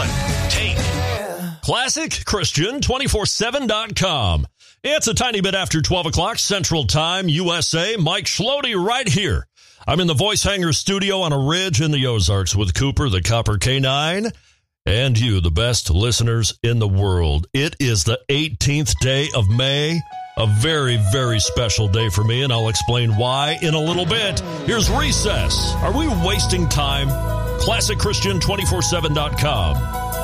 one, take. ClassicChristian247.com. It's a tiny bit after 12 o'clock Central Time, USA. Mike Schlody right here. I'm in the Voice Hanger studio on a ridge in the Ozarks with Cooper, the Copper Canine, and you, the best listeners in the world. It is the 18th day of May, a very, very special day for me, and I'll explain why in a little bit. Here's Recess. Are we wasting time? ClassicChristian247.com.